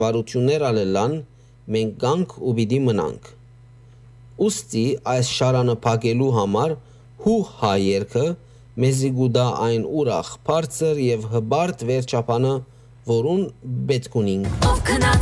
վարություններ ալելան, մենք գանք ու պիտի մնանք։ Ուստի այս շարանը փակելու համար հու հայ երգը մեզի գուդա այն ուրախ, բարձր եւ հբարտ վերջապանը, որուն պետք ունինք։